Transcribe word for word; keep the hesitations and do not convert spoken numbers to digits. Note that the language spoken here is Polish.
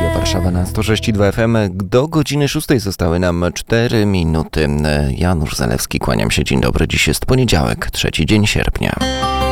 Warszawa na sto sześć i dwa F M. Do godziny szóstej zostały nam cztery minuty. Janusz Zalewski, kłaniam się, dzień dobry. Dziś jest poniedziałek, trzeci dzień sierpnia.